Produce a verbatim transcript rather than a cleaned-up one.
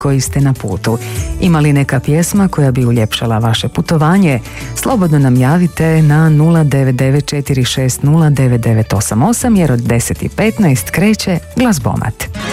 koji ste na putu. Ima li neka pjesma koja bi uljepšala vaše putovanje? Slobodno nam javite na nula devet devet četiri šest nula devet devet osam osam jer od deset i petnaest kreće Glazbomat.